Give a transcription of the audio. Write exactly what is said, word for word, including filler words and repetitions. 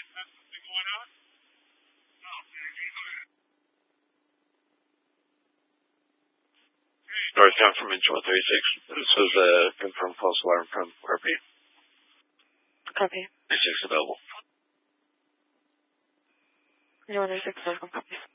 North confirmation one three six. This was a confirmed false alarm from R P. Copy. six available. one three six, copy.